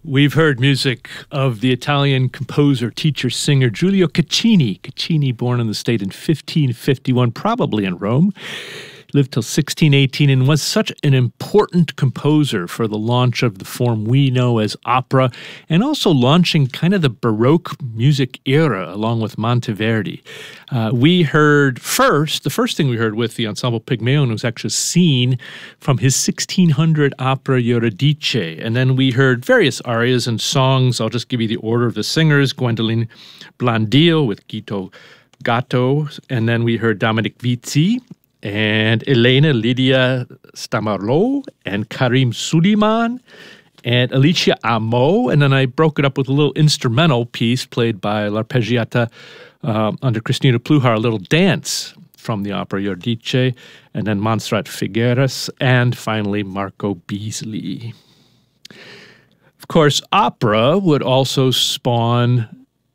We've heard music of the Italian composer, teacher, singer Giulio Caccini. Caccini, born in the state in 1551, probably in Rome, lived till 1618 and was such an important composer for the launch of the form we know as opera and also launching kind of the Baroque music era along with Monteverdi. We heard the first thing we heard with the Ensemble Pygmalion was actually seen from his 1600 opera Euridice. And then we heard various arias and songs. I'll just give you the order of the singers. Gwendoline Blandil with Guido Gatto. And then we heard Dominic Vizzi and Elena Lydia Stamarlo and Karim Suleiman and Alicia Amo. And then I broke it up with a little instrumental piece played by L'Arpeggiata under Cristina Pluhar, a little dance from the opera Euridice, and then Montserrat Figueras, and finally Marco Beasley. Of course, opera would also spawn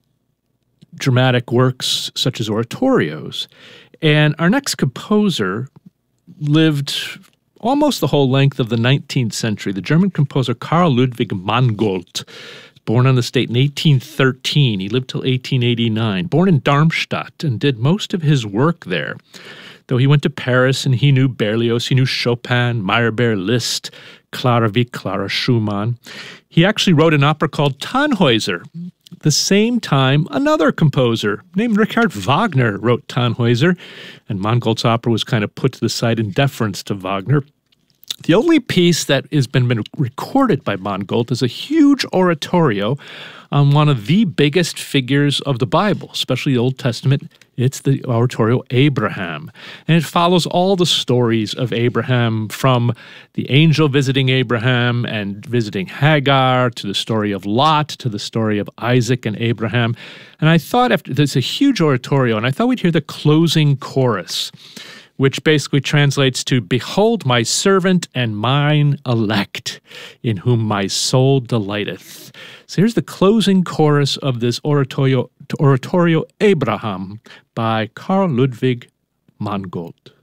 dramatic works such as oratorios. And our next composer lived almost the whole length of the 19th century, the German composer Karl Ludwig Mangold, born on the state in 1813. He lived till 1889, born in Darmstadt, and did most of his work there. Though he went to Paris and he knew Berlioz, he knew Chopin, Meyerbeer, Liszt, Clara Wieck, Clara Schumann. He actually wrote an opera called Tannhäuser. At the same time, another composer named Richard Wagner wrote Tannhäuser, and Mangold's opera was kind of put to the side in deference to Wagner. The only piece that has been recorded by Mangold is a huge oratorio on one of the biggest figures of the Bible, especially the Old Testament. It's the oratorio Abraham. And it follows all the stories of Abraham, from the angel visiting Abraham and visiting Hagar, to the story of Lot, to the story of Isaac and Abraham. And I thought, there's a huge oratorio, and I thought we'd hear the closing chorus, which basically translates to, "Behold my servant and mine elect, in whom my soul delighteth." So here's the closing chorus of this oratorio Abraham by Karl Ludwig Mangold.